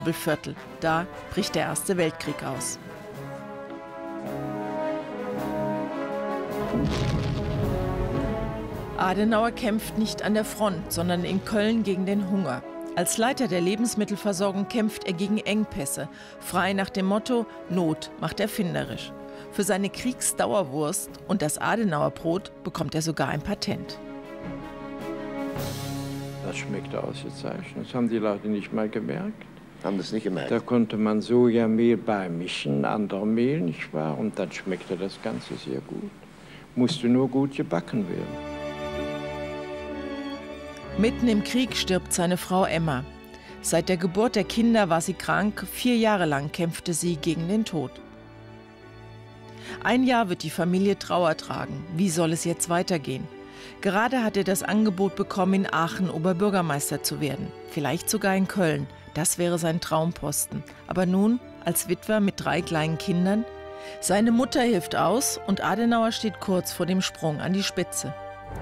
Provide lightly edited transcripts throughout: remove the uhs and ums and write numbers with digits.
Viertel. Da bricht der Erste Weltkrieg aus. Adenauer kämpft nicht an der Front, sondern in Köln gegen den Hunger. Als Leiter der Lebensmittelversorgung kämpft er gegen Engpässe, frei nach dem Motto: Not macht erfinderisch. Für seine Kriegsdauerwurst und das Adenauerbrot bekommt er sogar ein Patent. Das schmeckt ausgezeichnet. Das haben die Leute nicht mal gemerkt. Haben das nicht gemerkt? Da konnte man Sojamehl beimischen, andere Mehl, nicht wahr? Und dann schmeckte das Ganze sehr gut. Musste nur gut gebacken werden. Mitten im Krieg stirbt seine Frau Emma. Seit der Geburt der Kinder war sie krank, 4 Jahre lang kämpfte sie gegen den Tod. Ein Jahr wird die Familie Trauer tragen. Wie soll es jetzt weitergehen? Gerade hat er das Angebot bekommen, in Aachen Oberbürgermeister zu werden. Vielleicht sogar in Köln. Das wäre sein Traumposten. Aber nun, als Witwer mit 3 kleinen Kindern? Seine Mutter hilft aus und Adenauer steht kurz vor dem Sprung an die Spitze.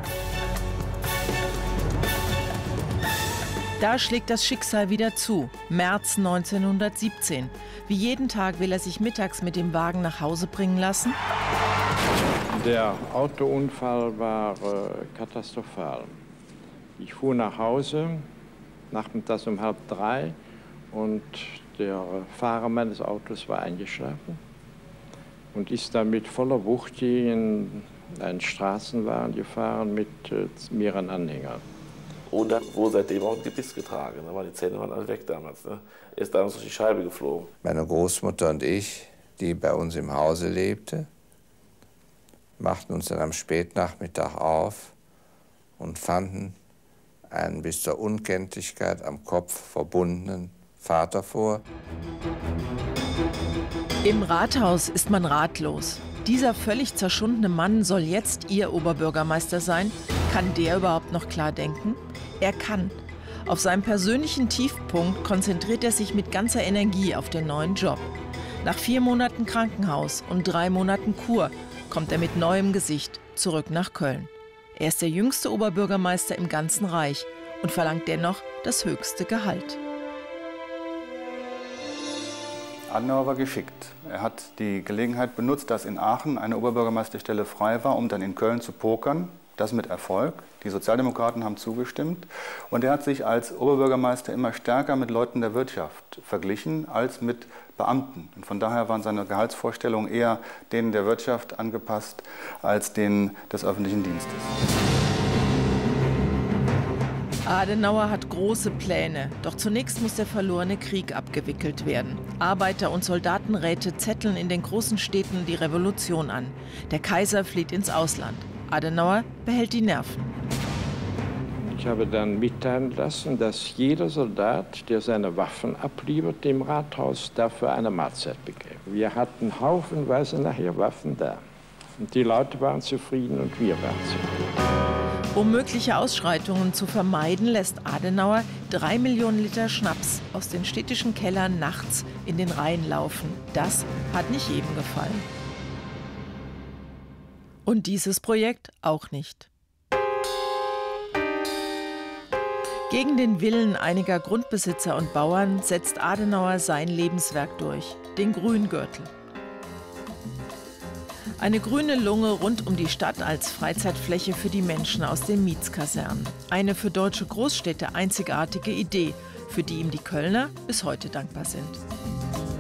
Da schlägt das Schicksal wieder zu. März 1917. Wie jeden Tag will er sich mittags mit dem Wagen nach Hause bringen lassen. Der Autounfall war katastrophal. Ich fuhr nach Hause, nachmittags um 2:30, und der Fahrer meines Autos war eingeschlafen und ist dann mit voller Wucht in einen Straßenwagen gefahren mit mehreren Anhängern. Und hat wohl seitdem auch ein Gebiss getragen. Die Zähne waren alle weg damals. Ne? Er ist damals durch die Scheibe geflogen. Meine Großmutter und ich, die bei uns im Hause lebte, machten uns dann am Spätnachmittag auf und fanden einen bis zur Unkenntlichkeit am Kopf verbundenen Vater vor. Im Rathaus ist man ratlos. Dieser völlig zerschundene Mann soll jetzt ihr Oberbürgermeister sein. Kann der überhaupt noch klar denken? Er kann. Auf seinem persönlichen Tiefpunkt konzentriert er sich mit ganzer Energie auf den neuen Job. Nach 4 Monaten Krankenhaus und 3 Monaten Kur kommt er mit neuem Gesicht zurück nach Köln. Er ist der jüngste Oberbürgermeister im ganzen Reich und verlangt dennoch das höchste Gehalt. Adenauer war geschickt. Er hat die Gelegenheit benutzt, dass in Aachen eine Oberbürgermeisterstelle frei war, um dann in Köln zu pokern. Das mit Erfolg. Die Sozialdemokraten haben zugestimmt. Und er hat sich als Oberbürgermeister immer stärker mit Leuten der Wirtschaft verglichen als mit Beamten. Und von daher waren seine Gehaltsvorstellungen eher denen der Wirtschaft angepasst als denen des öffentlichen Dienstes. Adenauer hat große Pläne, doch zunächst muss der verlorene Krieg abgewickelt werden. Arbeiter- und Soldatenräte zetteln in den großen Städten die Revolution an. Der Kaiser flieht ins Ausland. Adenauer behält die Nerven. Ich habe dann mitteilen lassen, dass jeder Soldat, der seine Waffen abliefert, dem Rathaus dafür eine Mahlzeit bekäme. Wir hatten haufenweise nachher Waffen da. Und die Leute waren zufrieden und wir waren zufrieden. Um mögliche Ausschreitungen zu vermeiden, lässt Adenauer 3 Millionen Liter Schnaps aus den städtischen Kellern nachts in den Rhein laufen. Das hat nicht jedem gefallen. Und dieses Projekt auch nicht. Gegen den Willen einiger Grundbesitzer und Bauern setzt Adenauer sein Lebenswerk durch, den Grüngürtel. Eine grüne Lunge rund um die Stadt als Freizeitfläche für die Menschen aus den Mietskasernen. Eine für deutsche Großstädte einzigartige Idee, für die ihm die Kölner bis heute dankbar sind.